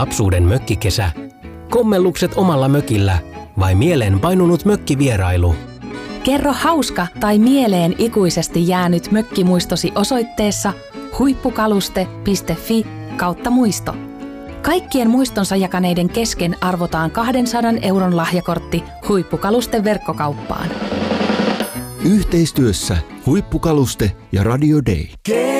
lapsuuden mökkikesä, kommellukset omalla mökillä vai mieleen painunut mökkivierailu? Kerro hauska tai mieleen ikuisesti jäänyt mökkimuistosi osoitteessa huippukaluste.fi/muisto. Kaikkien muistonsa jakaneiden kesken arvotaan 200 € lahjakortti Huippukaluste verkkokauppaan. Yhteistyössä Huippukaluste ja Radio Day.